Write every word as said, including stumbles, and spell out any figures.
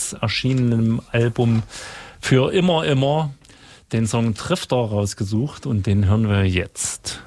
jetzt erschienenen Album Für immer, immer den Song Drifter rausgesucht und den hören wir jetzt.